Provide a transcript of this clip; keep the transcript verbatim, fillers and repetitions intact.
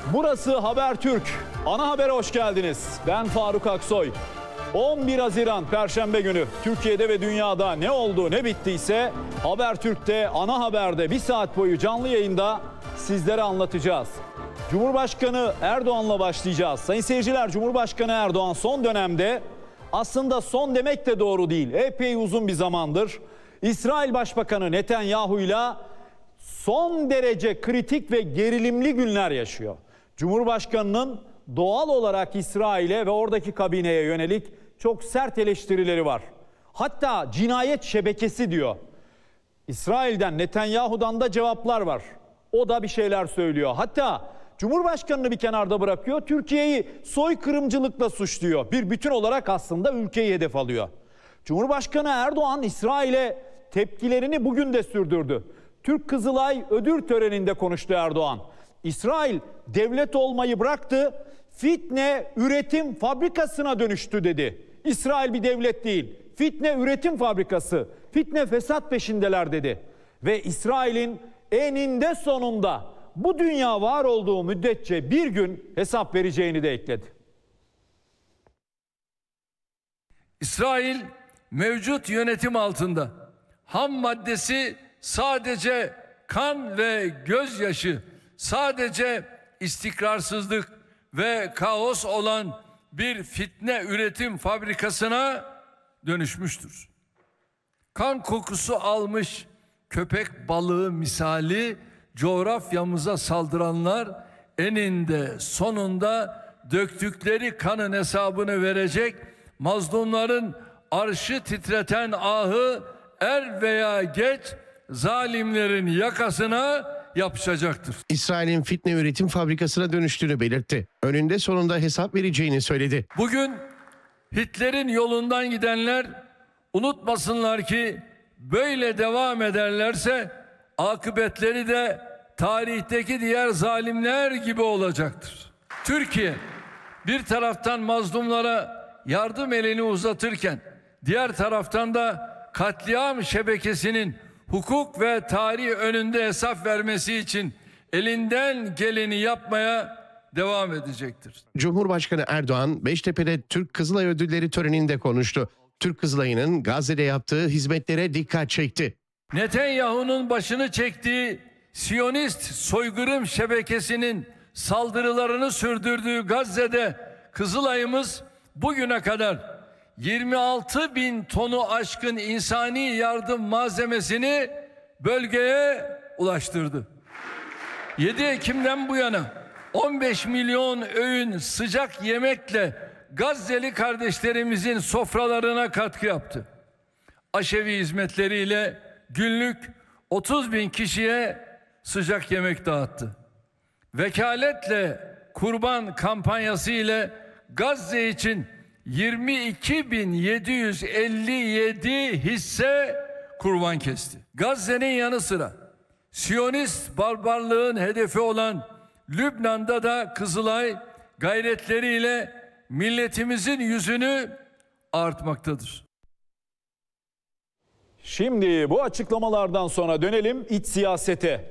Burası Habertürk. Ana habere hoş geldiniz. Ben Faruk Aksoy. on bir Haziran Perşembe günü Türkiye'de ve dünyada ne oldu ne bittiyse Habertürk'te, ana haberde bir saat boyu canlı yayında sizlere anlatacağız. Cumhurbaşkanı Erdoğan'la başlayacağız. Sayın seyirciler, Cumhurbaşkanı Erdoğan son dönemde, aslında son demek de doğru değil, epey uzun bir zamandır İsrail Başbakanı Netanyahu'yla son derece kritik ve gerilimli günler yaşıyor. Cumhurbaşkanının doğal olarak İsrail'e ve oradaki kabineye yönelik çok sert eleştirileri var. Hatta cinayet şebekesi diyor. İsrail'den, Netanyahu'dan da cevaplar var. O da bir şeyler söylüyor. Hatta Cumhurbaşkanını bir kenarda bırakıyor, Türkiye'yi soykırımcılıkla suçluyor. Bir bütün olarak aslında ülkeyi hedef alıyor. Cumhurbaşkanı Erdoğan İsrail'e tepkilerini bugün de sürdürdü. Türk Kızılay ödül töreninde konuştu Erdoğan. İsrail devlet olmayı bıraktı, fitne üretim fabrikasına dönüştü dedi. İsrail bir devlet değil, fitne üretim fabrikası, fitne fesat peşindeler dedi. Ve İsrail'in eninde sonunda bu dünya var olduğu müddetçe bir gün hesap vereceğini de ekledi. İsrail mevcut yönetim altında ham maddesi sadece kan ve gözyaşı, sadece istikrarsızlık ve kaos olan bir fitne üretim fabrikasına dönüşmüştür. Kan kokusu almış köpek balığı misali coğrafyamıza saldıranlar eninde sonunda döktükleri kanın hesabını verecek, mazlumların arşı titreten ahı er veya geç zalimlerin yakasına yapışacaktır. İsrail'in fitne üretim fabrikasına dönüştüğünü belirtti. Önünde sonunda hesap vereceğini söyledi. Bugün Hitler'in yolundan gidenler unutmasınlar ki böyle devam ederlerse akıbetleri de tarihteki diğer zalimler gibi olacaktır. Türkiye bir taraftan mazlumlara yardım elini uzatırken diğer taraftan da katliam şebekesinin hukuk ve tarih önünde hesap vermesi için elinden geleni yapmaya devam edecektir. Cumhurbaşkanı Erdoğan Beştepe'de Türk Kızılay ödülleri töreninde konuştu. Türk Kızılay'ın Gazze'de yaptığı hizmetlere dikkat çekti. Netanyahu'nun başını çektiği Siyonist soykırım şebekesinin saldırılarını sürdürdüğü Gazze'de Kızılay'ımız bugüne kadar yirmi altı bin tonu aşkın insani yardım malzemesini bölgeye ulaştırdı. yedi Ekim'den bu yana on beş milyon öğün sıcak yemekle Gazze'li kardeşlerimizin sofralarına katkı yaptı. Aşevi hizmetleriyle günlük otuz bin kişiye sıcak yemek dağıttı. Vekaletle kurban kampanyası ile Gazze için yirmi iki bin yedi yüz elli yedi hisse kurban kesti. Gazze'nin yanı sıra Siyonist barbarlığın hedefi olan Lübnan'da da Kızılay gayretleriyle milletimizin yüzünü artmaktadır. Şimdi bu açıklamalardan sonra dönelim iç siyasete.